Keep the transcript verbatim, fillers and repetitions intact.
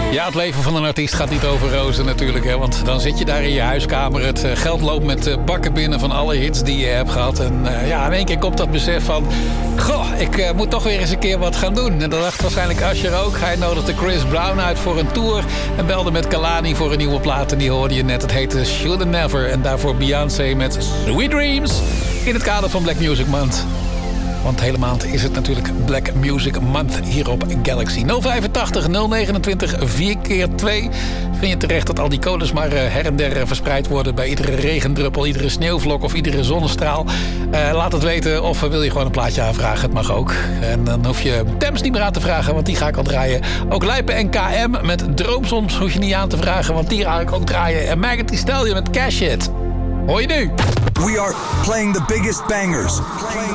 Ja, het leven van een artiest gaat niet over rozen natuurlijk. Hè? Want dan zit je daar in je huiskamer. Het uh, geld loopt met uh, bakken binnen van alle hits die je hebt gehad. En uh, ja, in één keer komt dat besef van... Goh, ik uh, moet toch weer eens een keer wat gaan doen. En dat dacht waarschijnlijk Usher ook. Hij nodigde Chris Brown uit voor een tour. En belde met Kalani voor een nieuwe plaat. En die hoorde je net. Het heette Should and Never. En daarvoor Beyoncé met Sweet Dreams. In het kader van Black Music Month. Want de hele maand is het natuurlijk Black Music Month hier op Galaxy. nul vijfentachtig nul negenentwintig vier keer twee. Vind je terecht dat al die codes maar her en der verspreid worden... bij iedere regendruppel, iedere sneeuwvlok of iedere zonnestraal? Uh, laat het weten of wil je gewoon een plaatje aanvragen. Het mag ook. En dan hoef je Thames niet meer aan te vragen, want die ga ik al draaien. Ook Lijpen en K M met Droomsoms hoef je niet aan te vragen... want die ga ik ook draaien. En Megan Thee Stallion met Cash It. Hoor je nu? We are playing the biggest bangers. Playing